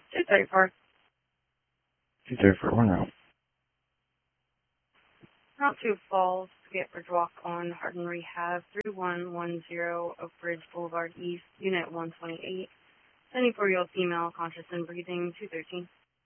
234. 234, one route. Route 2 Falls, Gatebridge Walk on Hardin Rehab, 3110 Oak Ridge Boulevard East, Unit 128. 74-year-old female, conscious and breathing, 213.